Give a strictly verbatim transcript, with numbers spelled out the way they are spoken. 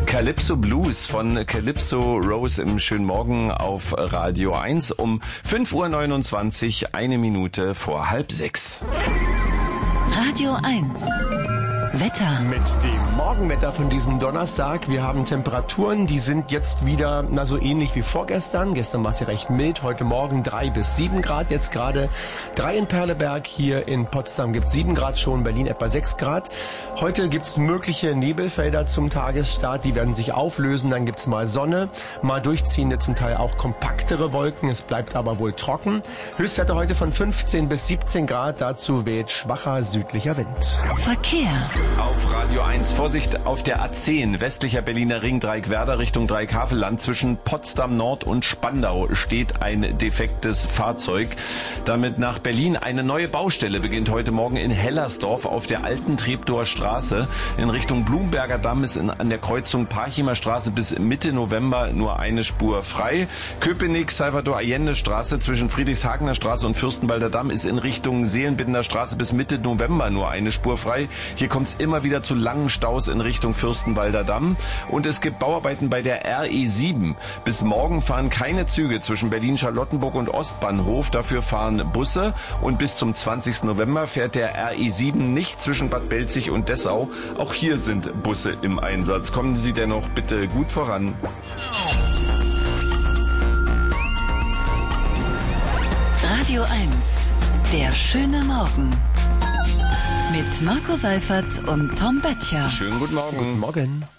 Calypso Blues von Calypso Rose im schönen Morgen auf Radio eins um fünf Uhr neunundzwanzig, eine Minute vor halb sechs. Radio eins. Wetter. Mit dem Morgenwetter von diesem Donnerstag. Wir haben Temperaturen, die sind jetzt wieder na so ähnlich wie vorgestern. Gestern war es ja recht mild. Heute Morgen drei bis sieben Grad. Jetzt gerade drei in Perleberg. Hier in Potsdam gibt es sieben Grad schon. Berlin etwa sechs Grad. Heute gibt es mögliche Nebelfelder zum Tagesstart. Die werden sich auflösen. Dann gibt es mal Sonne, mal durchziehende, zum Teil auch kompaktere Wolken. Es bleibt aber wohl trocken. Höchstwerte heute von fünfzehn bis siebzehn Grad. Dazu weht schwacher südlicher Wind. Verkehr. Auf Radio eins, Vorsicht auf der A zehn, westlicher Berliner Ring, Dreieckwerder Richtung Dreieckhavelland. Zwischen Potsdam Nord und Spandau steht ein defektes Fahrzeug. Damit nach Berlin. Eine neue Baustelle beginnt heute Morgen in Hellersdorf auf der alten Treptower Straße. In Richtung Blumberger Damm ist in, an der Kreuzung Parchimer Straße bis Mitte November nur eine Spur frei. Köpenick, Salvador Allende Straße zwischen Friedrichshagener Straße und Fürstenwalder Damm ist in Richtung Seelenbindener Straße bis Mitte November nur eine Spur frei. Hier kommt es immer wieder zu langen Staus in Richtung Fürstenwalder Damm. Und es gibt Bauarbeiten bei der R E sieben. Bis morgen fahren keine Züge zwischen Berlin-Charlottenburg und Ostbahnhof. Dafür fahren Busse. Und bis zum zwanzigsten November fährt der R E sieben nicht zwischen Bad Belzig und Dessau. Auch hier sind Busse im Einsatz. Kommen Sie dennoch bitte gut voran. Radio eins. Der schöne Morgen. Mit Marco Seifert und Tom Böttcher. Schönen guten Morgen. Guten Morgen.